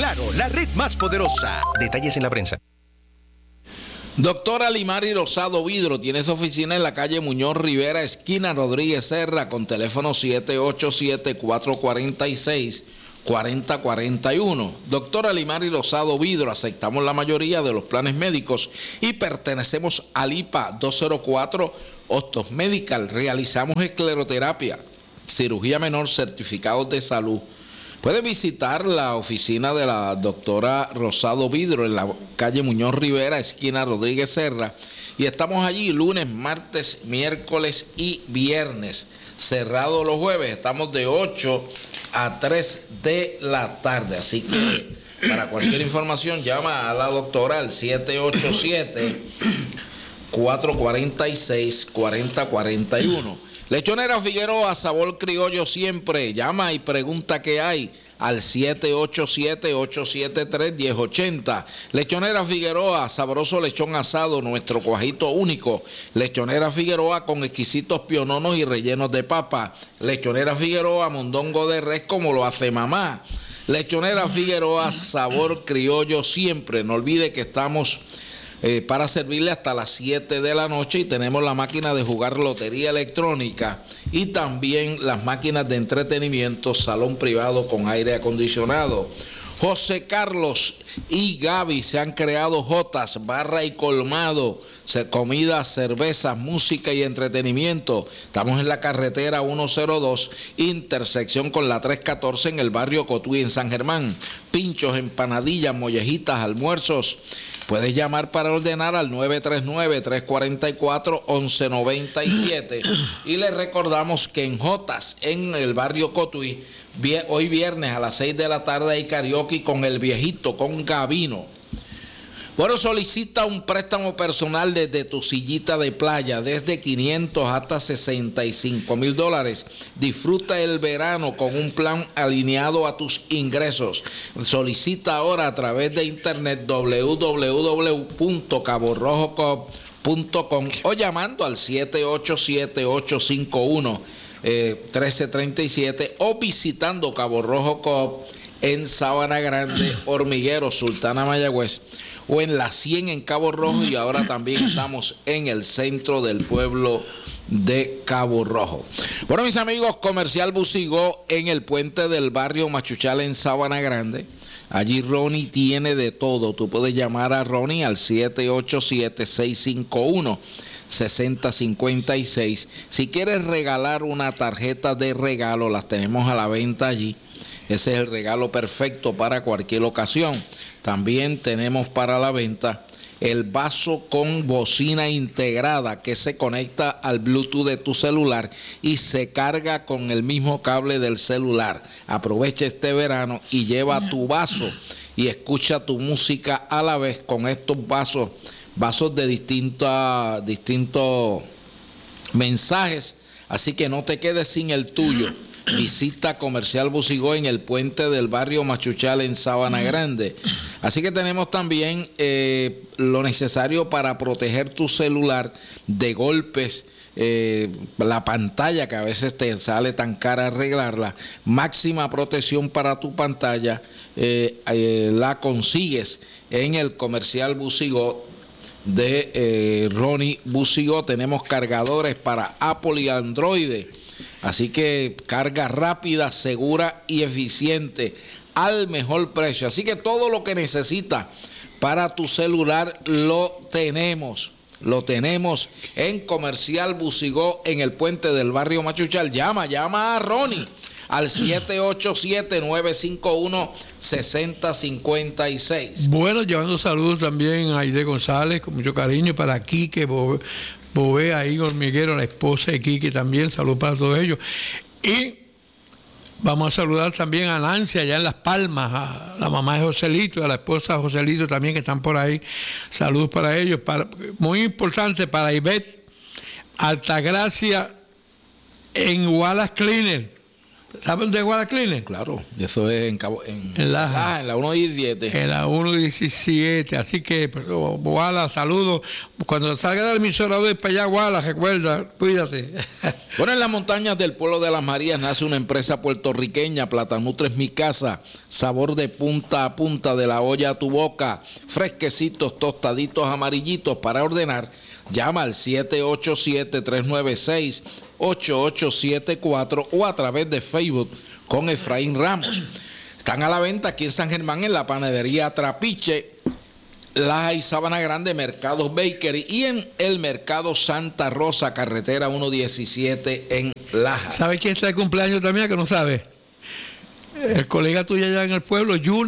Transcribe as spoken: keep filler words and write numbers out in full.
Claro, la red más poderosa. Detalles en la prensa. Doctora Limari Rosado Vidro tiene su oficina en la calle Muñoz Rivera, esquina Rodríguez Serra, con teléfono siete ocho siete, cuatro cuatro seis, cuatro cero cuatro uno. Doctora Limari Rosado Vidro, aceptamos la mayoría de los planes médicos y pertenecemos al I P A doscientos cuatro Hostos Medical. Realizamos escleroterapia, cirugía menor, certificados de salud. Puede visitar la oficina de la doctora Rosado Vidro en la calle Muñoz Rivera, esquina Rodríguez Serra. Y estamos allí lunes, martes, miércoles y viernes. Cerrado los jueves. Estamos de ocho a tres de la tarde. Así que para cualquier información llama a la doctora al siete ocho siete, cuatro cuatro seis, cuatro cero cuatro uno. Lechonera Figueroa, sabor criollo siempre. Llama y pregunta qué hay al siete ocho siete, ocho siete tres, uno cero ocho cero. Lechonera Figueroa, sabroso lechón asado, nuestro cuajito único. Lechonera Figueroa con exquisitos piononos y rellenos de papa. Lechonera Figueroa, mondongo de res como lo hace mamá. Lechonera Figueroa, sabor criollo siempre. No olvide que estamos Eh, para servirle hasta las siete de la noche y tenemos la máquina de jugar lotería electrónica y también las máquinas de entretenimiento, salón privado con aire acondicionado. José Carlos y Gaby se han creado Jotas, barra y colmado, comida, cervezas, música y entretenimiento. Estamos en la carretera ciento dos, intersección con la trescientos catorce en el barrio Cotuí en San Germán. Pinchos, empanadillas, mollejitas, almuerzos. Puedes llamar para ordenar al nueve tres nueve, tres cuatro cuatro, once noventa y siete. Y les recordamos que en Jotas, en el barrio Cotuí, hoy viernes a las seis de la tarde hay karaoke con el viejito, con Gabino. Bueno, solicita un préstamo personal desde tu sillita de playa, desde quinientos hasta sesenta y cinco mil dólares. Disfruta el verano con un plan alineado a tus ingresos. Solicita ahora a través de internet doble u doble u doble u punto cabo rojo coop punto com o llamando al siete ocho siete, ocho cinco uno, uno tres tres siete o visitando Cabo Rojo Coop en Sabana Grande, Hormiguero, Sultana, Mayagüez, o en la cien en Cabo Rojo, y ahora también estamos en el centro del pueblo de Cabo Rojo. Bueno, mis amigos, Comercial Busigó en el puente del barrio Machuchal en Sabana Grande. Allí Ronnie tiene de todo. Tú puedes llamar a Ronnie al siete ocho siete, seis cinco uno, seis cero cinco seis. Si quieres regalar una tarjeta de regalo, las tenemos a la venta allí. Ese es el regalo perfecto para cualquier ocasión. También tenemos para la venta el vaso con bocina integrada que se conecta al Bluetooth de tu celular y se carga con el mismo cable del celular. Aprovecha este verano y lleva tu vaso y escucha tu música a la vez con estos vasos, vasos de distintos, distintos mensajes. Así que no te quedes sin el tuyo. Visita Comercial Busigó en el puente del barrio Machuchal en Sabana Grande. Así que tenemos también eh, lo necesario para proteger tu celular de golpes, eh, la pantalla que a veces te sale tan cara arreglarla. Máxima protección para tu pantalla, eh, eh, la consigues en el Comercial Busigó de eh, Ronnie Busigó. Tenemos cargadores para Apple y Android. Así que carga rápida, segura y eficiente al mejor precio. Así que todo lo que necesitas para tu celular lo tenemos. Lo tenemos en Comercial Busigó en el puente del barrio Machuchal. Llama, llama a Ronnie al siete ocho siete, nueve cinco uno, seis cero cinco seis. Bueno, llevando saludos también a Aide González, con mucho cariño, para Quique Bové, Bové ahí Hormiguero, la esposa de Quique también, saludos para todos ellos. Y vamos a saludar también a Nancy allá en Las Palmas, a la mamá de Joselito, a la esposa de Joselito también que están por ahí. Saludos para ellos. Para, muy importante para Ivette Altagracia en Wallace Cleaner. ¿Saben dónde es Guadalcline? Claro, eso es en, Cabo, en, en Laja. Ah, en la uno diecisiete. En la uno diecisiete. Así que, pues, Guala, saludos. Cuando salga del emisora de para allá, Guala, recuerda, cuídate. Bueno, en las montañas del pueblo de Las Marías nace una empresa puertorriqueña, Platanutres Mi Casa, sabor de punta a punta, de la olla a tu boca, fresquecitos, tostaditos, amarillitos. Para ordenar, llama al siete ocho siete, tres nueve seis, ocho ocho siete cuatro o a través de Facebook con Efraín Ramos. Están a la venta aquí en San Germán, en la panadería Trapiche, Laja y Sabana Grande, Mercados Bakery, y en el Mercado Santa Rosa, carretera uno diecisiete en Laja. ¿Sabe quién está de cumpleaños también, que no sabe? El colega tuyo allá en el pueblo, Junior.